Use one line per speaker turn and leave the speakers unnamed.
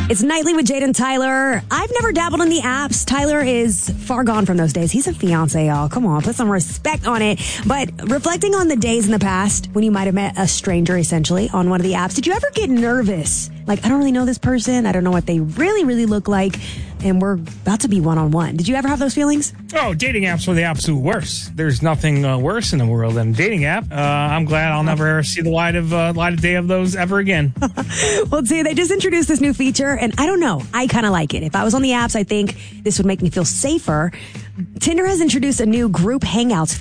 It's Nightly with Jade and Tyler. I've never dabbled in the apps. Tyler is far gone from those days. He's a fiance, y'all. Come on, put some respect on it. But reflecting on the days in the past when you might have met a stranger, essentially, on one of the apps, did you ever get nervous? Like, I don't really know this person. I don't know what they really, really look like. And we're about to be one-on-one. Did you ever have those feelings?
Oh, dating apps are the absolute worst. There's nothing worse in the world than a dating app. I'm glad I'll never see the light of day of those ever again.
Well, see, they just introduced this new feature, and I don't know. I kind of like it. If I was on the apps, I think this would make me feel safer. Tinder has introduced a new group hangouts